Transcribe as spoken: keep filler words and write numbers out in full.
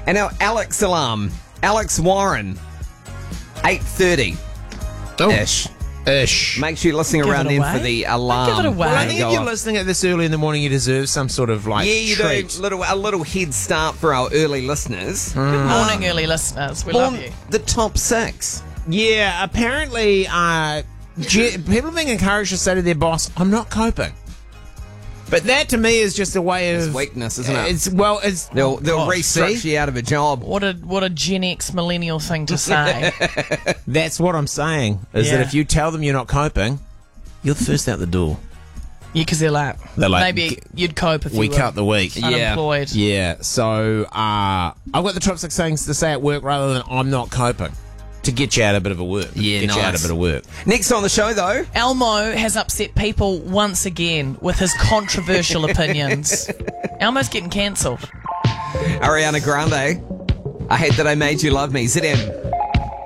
And our Alex alarm, Alex Warren, eight thirty ish. Ish. Make sure you're listening Give around it then away. for the alarm. Don't give it away. Well, I think Go if you're on. listening at this early in the morning, you deserve some sort of like Yeah, you treat. do. Little, a little head start for our early listeners. Good morning, early listeners. We love On you. the top six. Yeah, apparently, uh, ge- people are being encouraged to say to their boss, "I'm not coping." But that to me is just a way of It's weakness, isn't it? It's well, it's They'll, they'll gosh, restructure see? you out of a job. What a what a Gen X millennial thing to say. That's what I'm saying. Is Yeah. that if you tell them you're not coping, you're the first out the door. Yeah, because they're like, They're like, maybe "G- you'd cope if We you were cut the week. Yeah. unemployed. Yeah, so uh, I've got the top six things to say at work rather than I'm not coping to get you out a bit of a work. Yeah, get you out a nice. bit of work. Next on the show, though, Elmo has upset people once again with his controversial opinions. Elmo's getting cancelled. Ariana Grande. I hate that I made you love me. Z M.